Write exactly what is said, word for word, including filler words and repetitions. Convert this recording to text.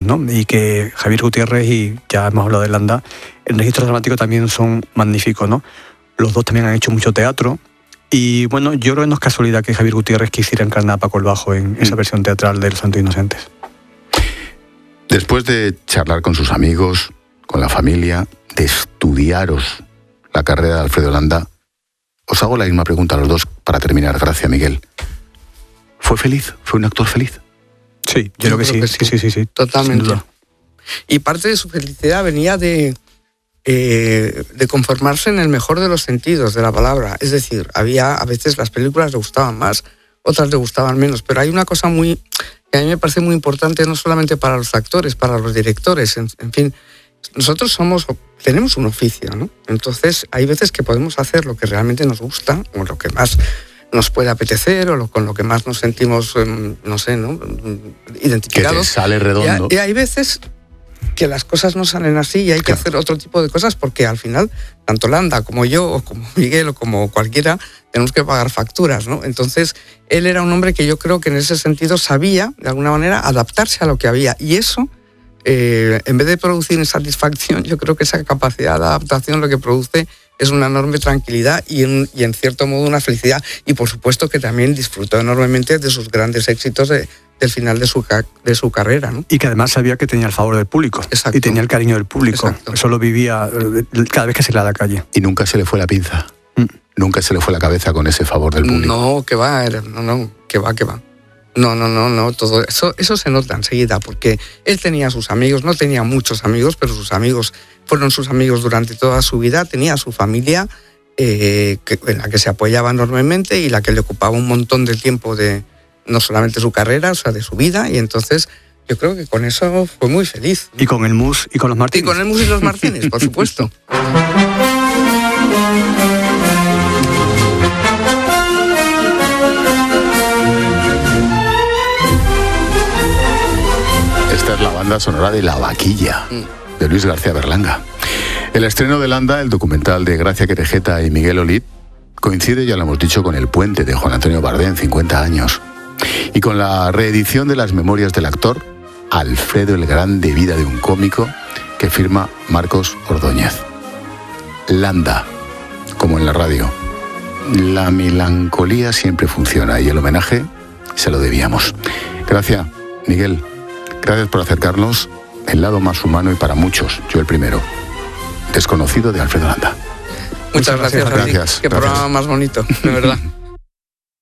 ¿no? Y que Javier Gutiérrez, y ya hemos hablado de Landa, el registro dramático también son magníficos, ¿no? Los dos también han hecho mucho teatro. Y bueno, yo creo que no es casualidad que Javier Gutiérrez quisiera encarnar a Paco el Bajo en esa versión teatral de Los Santos Inocentes. Después de charlar con sus amigos, con la familia, de estudiaros la carrera de Alfredo Landa, os hago la misma pregunta a los dos para terminar. Gracias, Miguel. ¿Fue feliz? ¿Fue un actor feliz? Sí, yo, yo creo, que, creo sí, que sí, sí, sí, sí. Totalmente. Y parte de su felicidad venía de, eh, de conformarse en el mejor de los sentidos de la palabra. Es decir, había a veces las películas le gustaban más, otras le gustaban menos, pero hay una cosa muy que a mí me parece muy importante, no solamente para los actores, para los directores, en, en fin, nosotros somos, tenemos un oficio, ¿no? Entonces hay veces que podemos hacer lo que realmente nos gusta, o lo que más nos puede apetecer, o lo, con lo que más nos sentimos, no sé, ¿no? Identificados. Que te sale redondo. Y, y hay veces que las cosas no salen así y hay que claro. hacer otro tipo de cosas, porque al final, tanto Landa como yo, o como Miguel, o como cualquiera, tenemos que pagar facturas, ¿no? Entonces, él era un hombre que yo creo que en ese sentido sabía, de alguna manera, adaptarse a lo que había. Y eso, eh, en vez de producir insatisfacción, yo creo que esa capacidad de adaptación lo que produce es una enorme tranquilidad y en, y en cierto modo una felicidad. Y por supuesto que también disfrutó enormemente de sus grandes éxitos de, del final de su, de su carrera, ¿no? Y que además sabía que tenía el favor del público. Exacto. Y tenía el cariño del público. Exacto. Eso lo vivía cada vez que se le da a la calle. Y nunca se le fue la pinza. Mm. Nunca se le fue la cabeza con ese favor del público. No, que va, no, no, que va, que va. No, no, no, no, todo eso, eso se nota enseguida, porque él tenía sus amigos, no tenía muchos amigos, pero sus amigos fueron sus amigos durante toda su vida, tenía su familia eh, que, en la que se apoyaba enormemente y la que le ocupaba un montón de tiempo de no solamente su carrera, o sea, de su vida, y entonces yo creo que con eso fue muy feliz. Y con el mus y con los Martínez. Y con el mus y los Martínez, por supuesto. Esta es la banda sonora de La Vaquilla, de Luis García Berlanga. El estreno de Landa, el documental de Gracia Querejeta y Miguel Olid, coincide, ya lo hemos dicho, con El Puente de Juan Antonio Bardén, cincuenta años, y con la reedición de las memorias del actor Alfredo el Grande, vida de un cómico, que firma Marcos Ordóñez. Landa, como en la radio. La melancolía siempre funciona y el homenaje se lo debíamos. Gracias, Miguel. Gracias por acercarnos el lado más humano y para muchos, yo el primero, desconocido de Alfredo Landa. Muchas gracias, gracias. Qué programa más bonito, de verdad.